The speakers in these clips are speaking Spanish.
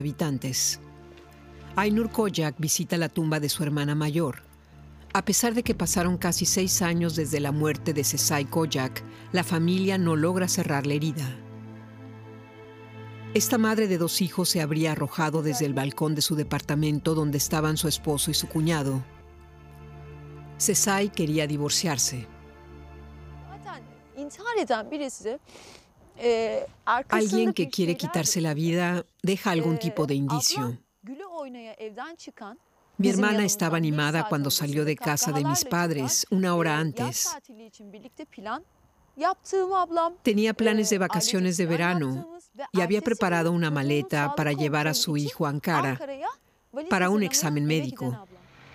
habitantes. Aynur Kocak visita la tumba de su hermana mayor. A pesar de que pasaron casi 6 años desde la muerte de Sezai Kocak, la familia no logra cerrar la herida. Esta madre de 2 hijos se habría arrojado desde el balcón de su departamento donde estaban su esposo y su cuñado. Sezai quería divorciarse. Alguien que quiere quitarse la vida deja algún tipo de indicio. Mi hermana estaba animada cuando salió de casa de mis padres 1 hora antes. Tenía planes de vacaciones de verano y había preparado una maleta para llevar a su hijo a Ankara para un examen médico.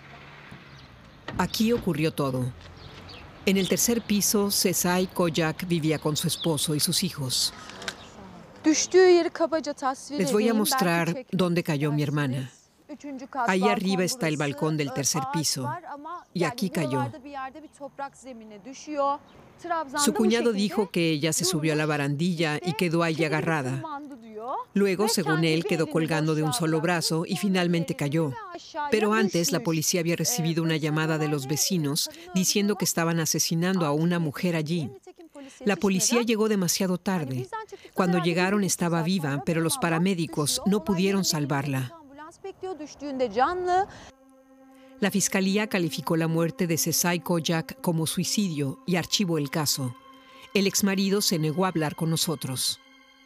Aquí ocurrió todo. En el 3er piso, Sezai Kocak vivía con su esposo y sus hijos. Les voy a mostrar dónde cayó mi hermana. Ahí arriba está el balcón del 3er piso, y aquí cayó. Su cuñado dijo que ella se subió a la barandilla y quedó allí agarrada. Luego, según él, quedó colgando de un solo brazo y finalmente cayó. Pero antes, la policía había recibido una llamada de los vecinos diciendo que estaban asesinando a una mujer allí. La policía llegó demasiado tarde. Cuando llegaron estaba viva, pero los paramédicos no pudieron salvarla. La fiscalía calificó la muerte de Sezai Kocak como suicidio y archivó el caso. El exmarido se negó a hablar con nosotros.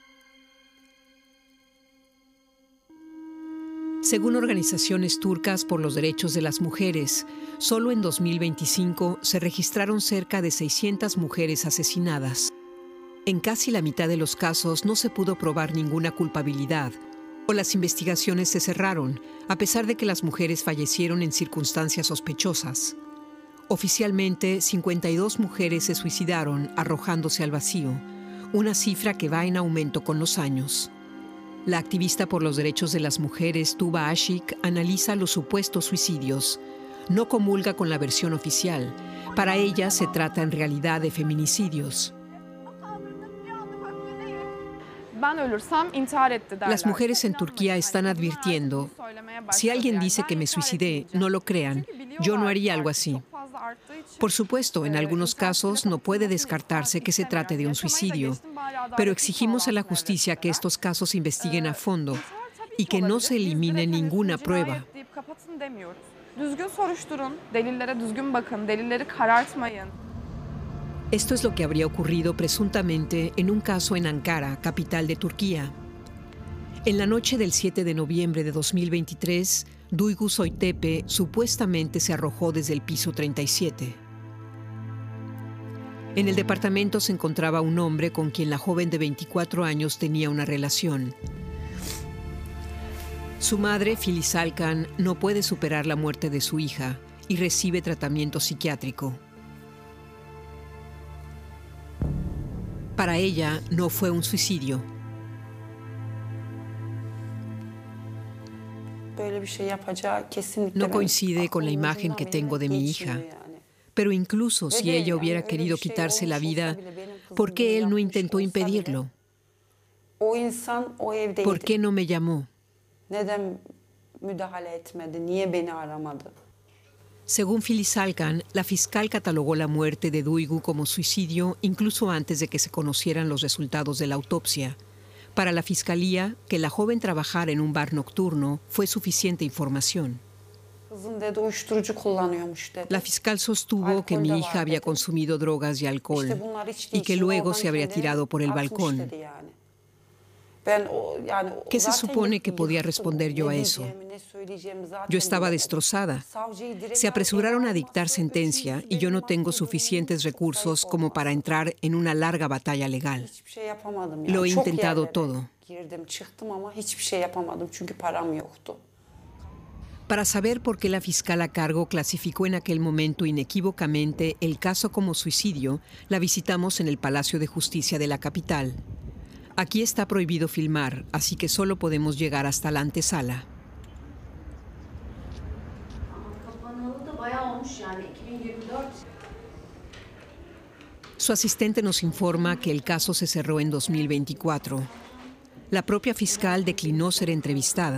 Según organizaciones turcas por los derechos de las mujeres, solo en 2025 se registraron cerca de 600 mujeres asesinadas. En casi la mitad de los casos no se pudo probar ninguna culpabilidad, o las investigaciones se cerraron, a pesar de que las mujeres fallecieron en circunstancias sospechosas. Oficialmente, 52 mujeres se suicidaron arrojándose al vacío, una cifra que va en aumento con los años. La activista por los derechos de las mujeres, Tuba Ashik, analiza los supuestos suicidios. No comulga con la versión oficial. Para ella se trata en realidad de feminicidios. Las mujeres en Turquía están advirtiendo, si alguien dice que me suicidé, no lo crean, yo no haría algo así. Por supuesto, en algunos casos no puede descartarse que se trate de un suicidio, pero exigimos a la justicia que estos casos se investiguen a fondo y que no se elimine ninguna prueba. Esto es lo que habría ocurrido presuntamente en un caso en Ankara, capital de Turquía. En la noche del 7 de noviembre de 2023, Duygu Soytepe supuestamente se arrojó desde el piso 37. En el departamento se encontraba un hombre con quien la joven de 24 años tenía una relación. Su madre, Filiz Alkan, no puede superar la muerte de su hija y recibe tratamiento psiquiátrico. Para ella no fue un suicidio. No coincide con la imagen que tengo de mi hija. Pero incluso si ella hubiera querido quitarse la vida, ¿por qué él no intentó impedirlo? ¿Por qué no me llamó? Según Filiz Alkan, la fiscal catalogó la muerte de Duygu como suicidio incluso antes de que se conocieran los resultados de la autopsia. Para la fiscalía, que la joven trabajara en un bar nocturno fue suficiente información. La fiscal sostuvo que mi hija había consumido drogas y alcohol y que luego se habría tirado por el balcón. ¿Qué se supone que podía responder yo a eso? Yo estaba destrozada. Se apresuraron a dictar sentencia y yo no tengo suficientes recursos como para entrar en una larga batalla legal. Lo he intentado todo. Para saber por qué la fiscal a cargo clasificó en aquel momento inequívocamente el caso como suicidio, la visitamos en el Palacio de Justicia de la capital. Aquí está prohibido filmar, así que solo podemos llegar hasta la antesala. Su asistente nos informa que el caso se cerró en 2024. La propia fiscal declinó ser entrevistada.